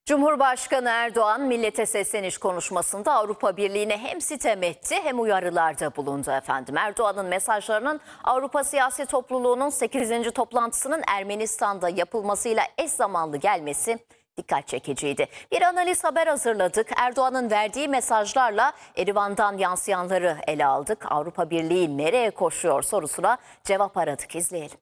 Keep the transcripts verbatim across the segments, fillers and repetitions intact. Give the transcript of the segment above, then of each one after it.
Cumhurbaşkanı Erdoğan millete sesleniş konuşmasında Avrupa Birliği'ne hem sitem etti hem uyarılarda bulundu efendim. Erdoğan'ın mesajlarının Avrupa Siyasi Topluluğu'nun sekizinci toplantısının Ermenistan'da yapılmasıyla eş zamanlı gelmesi dikkat çekiciydi. Bir analiz haber hazırladık. Erdoğan'ın verdiği mesajlarla Erivan'dan yansıyanları ele aldık. Avrupa Birliği nereye koşuyor sorusuna cevap aradık. İzleyelim.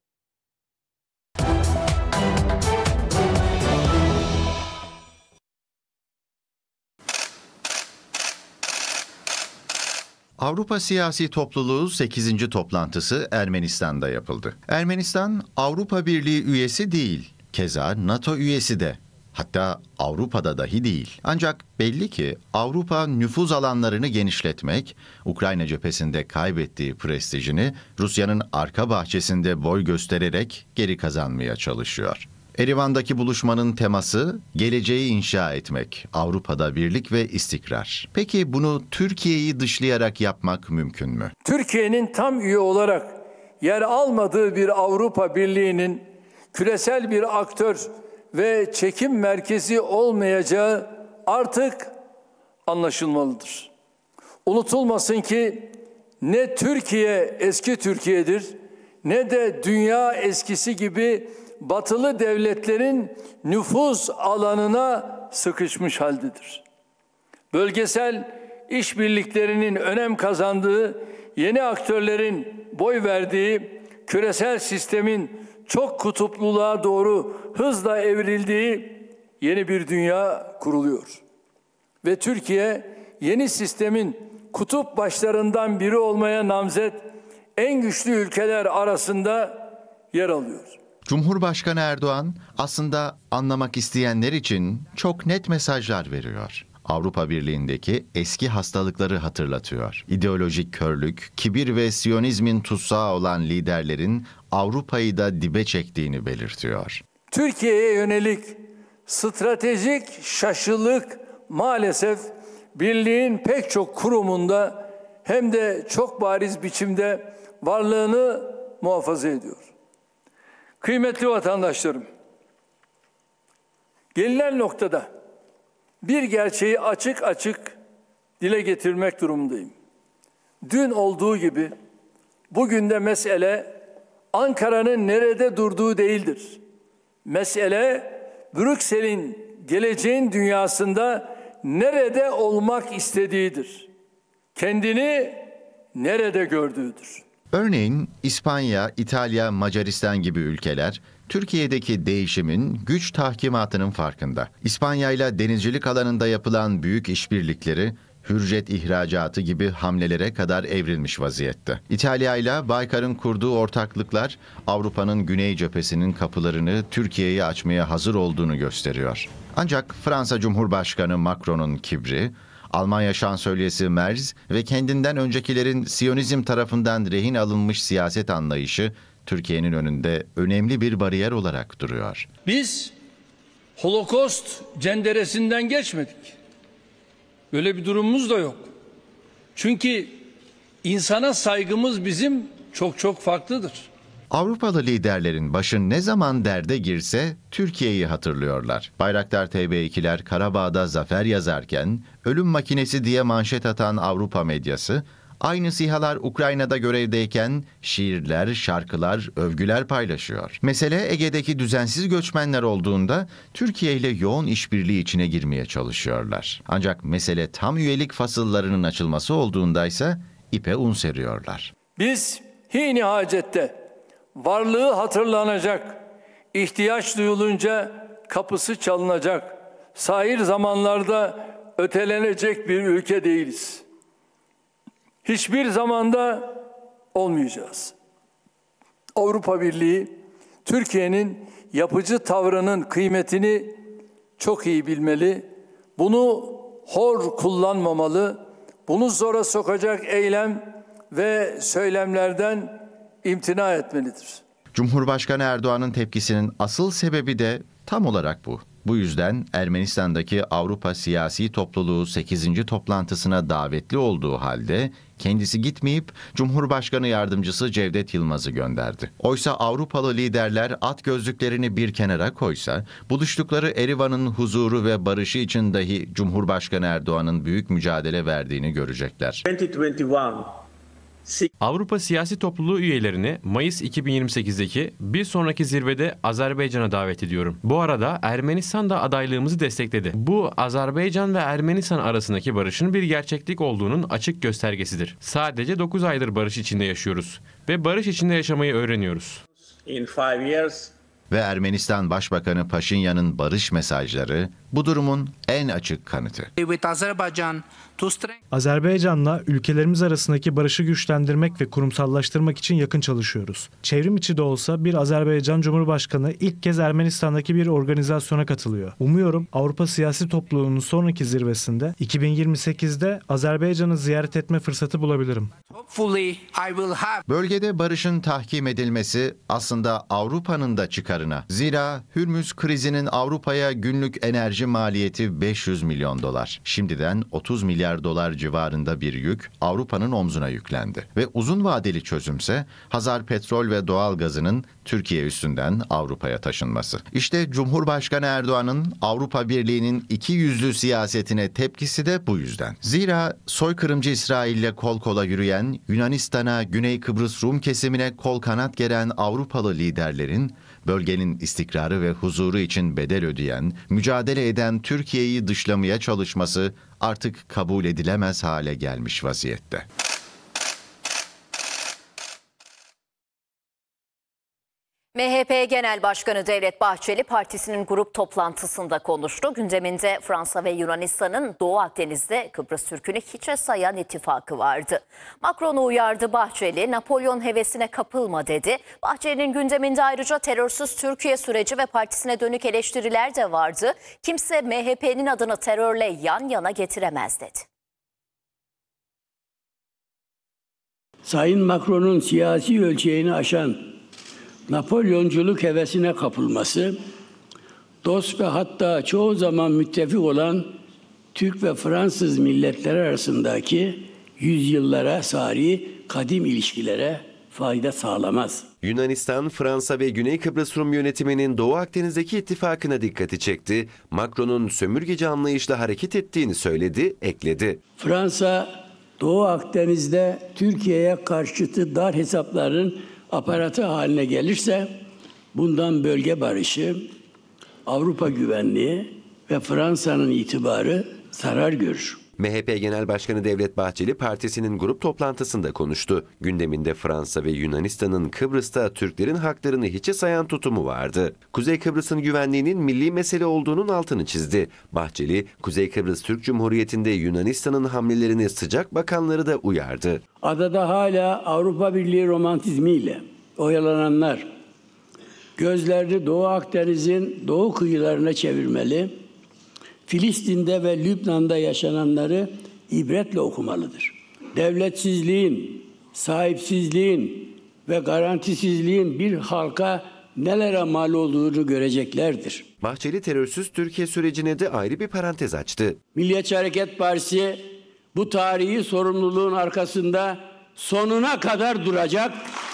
Avrupa Siyasi Topluluğu sekizinci toplantısı Ermenistan'da yapıldı. Ermenistan Avrupa Birliği üyesi değil, keza NATO üyesi de. Hatta Avrupa'da dahi değil. Ancak belli ki Avrupa nüfuz alanlarını genişletmek, Ukrayna cephesinde kaybettiği prestijini Rusya'nın arka bahçesinde boy göstererek geri kazanmaya çalışıyor. Erivan'daki buluşmanın teması geleceği inşa etmek, Avrupa'da birlik ve istikrar. Peki bunu Türkiye'yi dışlayarak yapmak mümkün mü? Türkiye'nin tam üye olarak yer almadığı bir Avrupa Birliği'nin küresel bir aktör ve çekim merkezi olmayacağı artık anlaşılmalıdır. Unutulmasın ki ne Türkiye eski Türkiye'dir ne de dünya eskisi gibi batılı devletlerin nüfuz alanına sıkışmış haldedir. Bölgesel işbirliklerinin önem kazandığı, yeni aktörlerin boy verdiği, küresel sistemin çok kutupluluğa doğru hızla evrildiği yeni bir dünya kuruluyor. Ve Türkiye yeni sistemin kutup başlarından biri olmaya namzet en güçlü ülkeler arasında yer alıyor. Cumhurbaşkanı Erdoğan aslında anlamak isteyenler için çok net mesajlar veriyor. Avrupa Birliği'ndeki eski hastalıkları hatırlatıyor. İdeolojik körlük, kibir ve Siyonizmin tutsağı olan liderlerin Avrupa'yı da dibe çektiğini belirtiyor. Türkiye'ye yönelik stratejik şaşılık maalesef Birliğin pek çok kurumunda hem de çok bariz biçimde varlığını muhafaza ediyor. Kıymetli vatandaşlarım, gelinen noktada bir gerçeği açık açık dile getirmek durumundayım. Dün olduğu gibi bugün de mesele Ankara'nın nerede durduğu değildir. Mesele Brüksel'in geleceğin dünyasında nerede olmak istediğidir. Kendini nerede gördüğüdür. Örneğin İspanya, İtalya, Macaristan gibi ülkeler Türkiye'deki değişimin güç tahkimatının farkında. İspanya ile denizcilik alanında yapılan büyük işbirlikleri hürjet ihracatı gibi hamlelere kadar evrilmiş vaziyette. İtalya ile Baykar'ın kurduğu ortaklıklar Avrupa'nın güney cephesinin kapılarını Türkiye'ye açmaya hazır olduğunu gösteriyor. Ancak Fransa Cumhurbaşkanı Macron'un kibri, Almanya Şansölyesi Merz ve kendinden öncekilerin Siyonizm tarafından rehin alınmış siyaset anlayışı Türkiye'nin önünde önemli bir bariyer olarak duruyor. Biz Holokost cenderesinden geçmedik. Böyle bir durumumuz da yok. Çünkü insana saygımız bizim çok çok farklıdır. Avrupalı liderlerin başı ne zaman derde girse Türkiye'yi hatırlıyorlar. Bayraktar T B ikiler Karabağ'da zafer yazarken ölüm makinesi diye manşet atan Avrupa medyası, aynı SİHA'lar Ukrayna'da görevdeyken şiirler, şarkılar, övgüler paylaşıyor. Mesele Ege'deki düzensiz göçmenler olduğunda Türkiye ile yoğun işbirliği içine girmeye çalışıyorlar. Ancak mesele tam üyelik fasıllarının açılması olduğundaysa ipe un seriyorlar. Biz hini hacette varlığı hatırlanacak, ihtiyaç duyulunca kapısı çalınacak, sahil zamanlarda ötelenecek bir ülke değiliz. Hiçbir zamanda olmayacağız. Avrupa Birliği, Türkiye'nin yapıcı tavrının kıymetini çok iyi bilmeli, bunu hor kullanmamalı, bunu zora sokacak eylem ve söylemlerden imtina etmelidir. Cumhurbaşkanı Erdoğan'ın tepkisinin asıl sebebi de tam olarak bu. Bu yüzden Ermenistan'daki Avrupa Siyasi Topluluğu sekizinci toplantısına davetli olduğu halde kendisi gitmeyip Cumhurbaşkanı Yardımcısı Cevdet Yılmaz'ı gönderdi. Oysa Avrupalı liderler at gözlüklerini bir kenara koysa, buluştukları Erivan'ın huzuru ve barışı için dahi Cumhurbaşkanı Erdoğan'ın büyük mücadele verdiğini görecekler. twenty twenty-one Avrupa Siyasi Topluluğu üyelerini Mayıs iki bin yirmi sekizdeki bir sonraki zirvede Azerbaycan'a davet ediyorum. Bu arada Ermenistan da adaylığımızı destekledi. Bu Azerbaycan ve Ermenistan arasındaki barışın bir gerçeklik olduğunun açık göstergesidir. Sadece dokuz aydır barış içinde yaşıyoruz ve barış içinde yaşamayı öğreniyoruz. in five years. Ve Ermenistan Başbakanı Paşinyan'ın barış mesajları bu durumun en açık kanıtı. with Azerbaijan to strengthen Azerbaycan'la ülkelerimiz arasındaki barışı güçlendirmek ve kurumsallaştırmak için yakın çalışıyoruz. Çevrim içi de olsa bir Azerbaycan Cumhurbaşkanı ilk kez Ermenistan'daki bir organizasyona katılıyor. Umuyorum Avrupa Siyasi Topluluğu'nun sonraki zirvesinde iki bin yirmi sekizde Azerbaycan'ı ziyaret etme fırsatı bulabilirim. hopefully I will have Bölgede barışın tahkim edilmesi aslında Avrupa'nın da çıkarına. Zira Hürmüz krizinin Avrupa'ya günlük enerji maliyeti beş yüz milyon dolar. Şimdiden otuz milyar dolar civarında bir yük Avrupa'nın omzuna yüklendi. Ve uzun vadeli çözümse Hazar petrol ve doğal gazının Türkiye üstünden Avrupa'ya taşınması. İşte Cumhurbaşkanı Erdoğan'ın Avrupa Birliği'nin iki yüzlü siyasetine tepkisi de bu yüzden. Zira soykırımcı İsrail'le kol kola yürüyen, Yunanistan'a, Güney Kıbrıs Rum kesimine kol kanat geren Avrupalı liderlerin bölgenin istikrarı ve huzuru için bedel ödeyen, mücadele eden Türkiye'yi dışlamaya çalışması artık kabul edilemez hale gelmiş vaziyette. M H P Genel Başkanı Devlet Bahçeli partisinin grup toplantısında konuştu. Gündeminde Fransa ve Yunanistan'ın Doğu Akdeniz'de Kıbrıs Türk'ünü hiçe sayan ittifakı vardı. Macron'u uyardı Bahçeli, Napolyon hevesine kapılma dedi. Bahçeli'nin gündeminde ayrıca terörsüz Türkiye süreci ve partisine dönük eleştiriler de vardı. Kimse M H P'nin adını terörle yan yana getiremez dedi. Sayın Macron'un siyasi ölçeğini aşan Napolyonculuk hevesine kapılması, dost ve hatta çoğu zaman müttefik olan Türk ve Fransız milletler arasındaki yüzyıllara sari kadim ilişkilere fayda sağlamaz. Yunanistan, Fransa ve Güney Kıbrıs Rum yönetiminin Doğu Akdeniz'deki ittifakına dikkati çekti. Macron'un sömürgeci anlayışla hareket ettiğini söyledi, ekledi. Fransa, Doğu Akdeniz'de Türkiye'ye karşıtı dar hesapların aparatı haline gelirse bundan bölge barışı, Avrupa güvenliği ve Fransa'nın itibarı zarar görür. M H P Genel Başkanı Devlet Bahçeli partisinin grup toplantısında konuştu. Gündeminde Fransa ve Yunanistan'ın Kıbrıs'ta Türklerin haklarını hiçe sayan tutumu vardı. Kuzey Kıbrıs'ın güvenliğinin milli mesele olduğunun altını çizdi. Bahçeli, Kuzey Kıbrıs Türk Cumhuriyeti'nde Yunanistan'ın hamlelerini sıcak bakanları da uyardı. Adada hala Avrupa Birliği romantizmiyle oyalananlar gözlerini Doğu Akdeniz'in doğu kıyılarına çevirmeli, Filistin'de ve Lübnan'da yaşananları ibretle okumalıdır. Devletsizliğin, sahipsizliğin ve garantisizliğin bir halka nelere mal olduğunu göreceklerdir. Bahçeli terörsüz Türkiye sürecine de ayrı bir parantez açtı. Milliyetçi Hareket Partisi bu tarihi sorumluluğun arkasında sonuna kadar duracak.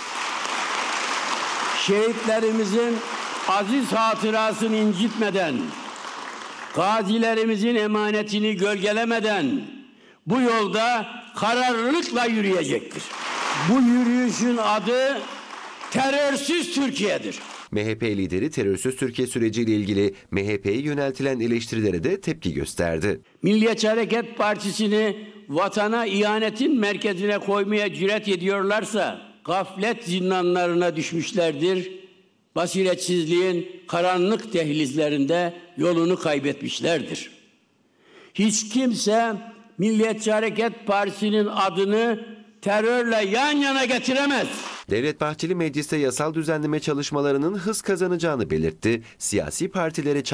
Şehitlerimizin aziz hatırasını incitmeden, gazilerimizin emanetini gölgelemeden bu yolda kararlılıkla yürüyecektir. Bu yürüyüşün adı terörsüz Türkiye'dir. M H P lideri terörsüz Türkiye süreciyle ilgili M H P'ye yöneltilen eleştirilere de tepki gösterdi. Milliyetçi Hareket Partisi'ni vatana ihanetin merkezine koymaya cüret ediyorlarsa gaflet zindanlarına düşmüşlerdir. Basiretsizliğin karanlık dehlizlerinde yolunu kaybetmişlerdir. Hiç kimse Milliyetçi Hareket Partisi'nin adını terörle yan yana getiremez. Devlet Bahçeli mecliste yasal düzenleme çalışmalarının hız kazanacağını belirtti. Siyasi partilere